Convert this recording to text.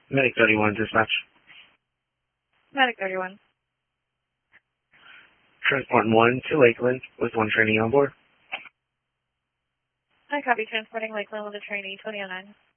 Medic 31, dispatch. Medic 31. Transport 1 to Lakeland with one trainee on board. I copy transporting Lakeland with a trainee 2009.